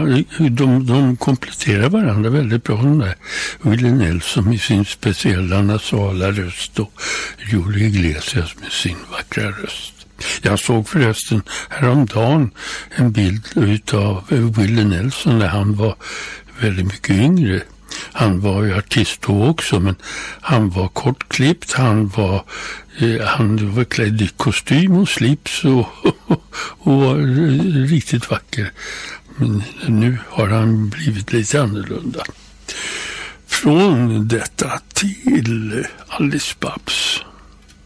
de kompletterar varandra väldigt bra. Den där Willie Nelson med sin speciella nasala röst och Julio Iglesias med sin vackra röst. Jag såg förresten häromdagen en bild utav Willie Nelson när han var väldigt mycket yngre. Han var ju artist då också, men han var kortklippt, han var klädd i kostym och slips och var riktigt vacker. Men nu har han blivit lite annorlunda. Från detta till Alice Babs.